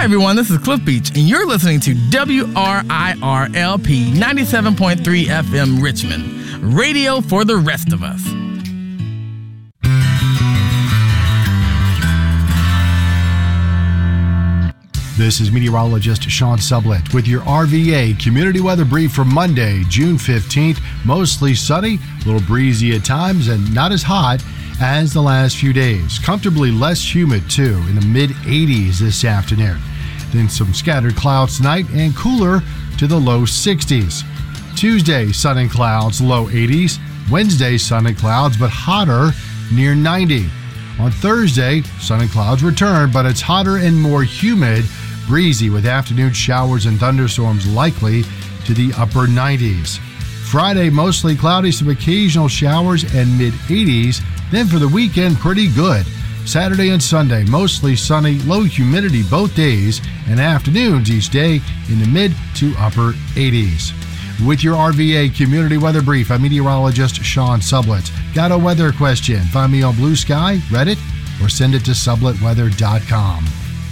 Hi, everyone. This is Cliff Beach, and you're listening to WRIRLP 97.3 FM Richmond, radio for the rest of us. This is meteorologist Sean Sublett with your RVA Community Weather Brief for Monday, June 15th. Mostly sunny, a little breezy at times, and not as hot as the last few days. Comfortably less humid, too, in the mid-80s this afternoon. Then some scattered clouds tonight and cooler to the low 60s. Tuesday, sun and clouds, low 80s. Wednesday, sun and clouds, but hotter, near 90. On Thursday, sun and clouds return, but it's hotter and more humid, breezy with afternoon showers and thunderstorms likely to the upper 90s. Friday, mostly cloudy, some occasional showers and mid-80s. Then for the weekend, pretty good. Saturday and Sunday, mostly sunny, low humidity both days, and afternoons each day in the mid to upper 80s. With your RVA Community Weather Brief, I'm meteorologist Sean Sublett. Got a weather question? Find me on Blue Sky, Reddit, or send it to sublettweather.com.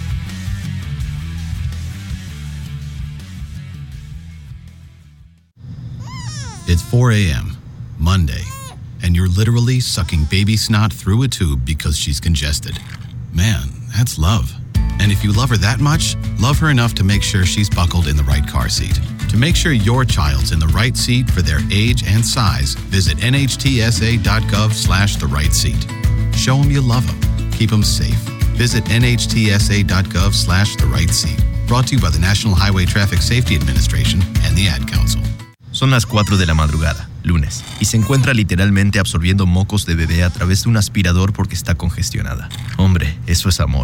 It's 4 a.m., Monday, and you're literally sucking baby snot through a tube because she's congested. Man, that's love. And if you love her that much, love her enough to make sure she's buckled in the right car seat. To make sure your child's in the right seat for their age and size, visit nhtsa.gov/the right seat. Show them you love them. Keep them safe. Visit nhtsa.gov/the right seat. Brought to you by the National Highway Traffic Safety Administration and the Ad Council. Son las 4 de la madrugada, lunes, y se encuentra literalmente absorbiendo mocos de bebé a través de un aspirador porque está congestionada. Hombre, eso es amor.